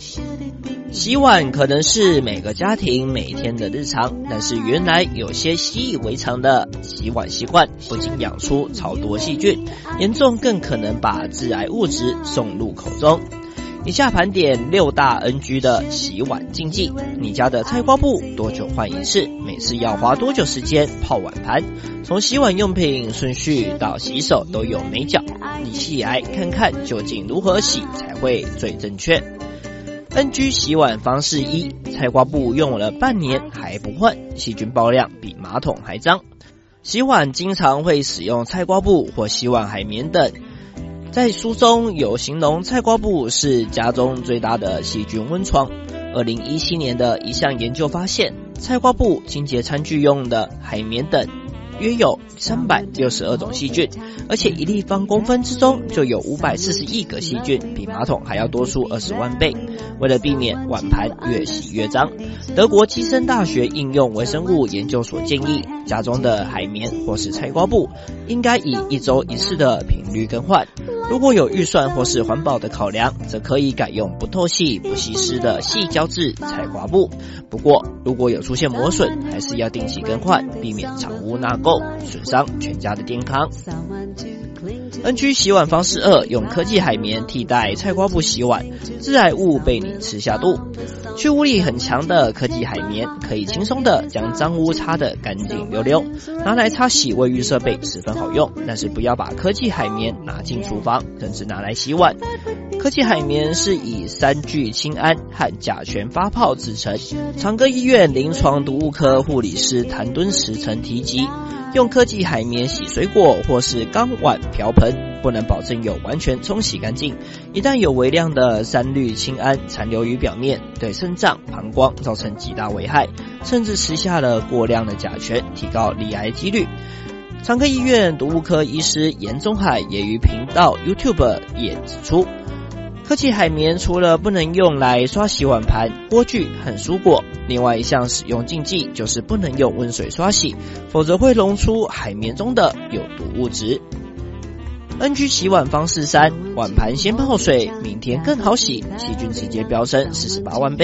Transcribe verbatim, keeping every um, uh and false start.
洗碗可能是每个家庭每天的日常，但是原来有些习以为常的洗碗习惯，不仅养出超多细菌，严重更可能把致癌物质送入口中。以下盘点六大 N G 的洗碗禁忌。你家的菜瓜布多久换一次？每次要花多久时间泡碗盘？从洗碗用品顺序到洗手都有美角，一起来看看究竟如何洗才会最正确。N G 洗碗方式一：菜瓜布用了半年还不换，细菌爆量比马桶还脏。洗碗经常会使用菜瓜布或洗碗海绵等，在书中有形容菜瓜布是家中最大的细菌温床。二零一七年的一项研究发现，菜瓜布、清洁餐具用的海绵等约有三百六十二种细菌，而且一立方公分之中就有五百四十亿个细菌，比马桶还要多出二十万倍。为了避免碗盘越洗越脏，德国基森大学应用微生物研究所建议，家中的海绵或是菜瓜布应该以一周一次的频率更换。如果有预算或是环保的考量，则可以改用不透气、不吸湿的细胶质菜瓜布。不过，如果有出现磨损，还是要定期更换，避免藏污纳垢，损伤全家的健康。N G 洗碗方式二：用科技海绵替代菜瓜布洗碗，致癌物被你吃下肚。去污力很强的科技海绵可以轻松的将脏污擦得干净溜溜，拿来擦洗卫浴设备十分好用，但是不要把科技海绵拿进厨房，更是拿来洗碗。科技海绵是以三聚氰胺和甲醛发泡制成。长庚医院临床毒物科护理师谭敦实曾提及，用科技海绵洗水果或是钢碗瓢盆，不能保证有完全冲洗干净，一旦有微量的三氯氰胺残留于表面，对肾脏、膀胱造成极大危害，甚至吃下了过量的甲醛，提高罹癌几率。长庚医院毒物科医师严宗海也于频道 YouTube 也指出，科技海绵除了不能用来刷洗碗盘、锅具和蔬果，另外一项使用禁忌就是不能用温水刷洗，否则会溶出海绵中的有毒物质。N G 洗碗方式三：碗盘先泡水，明天更好洗，细菌直接飙升四十八万倍。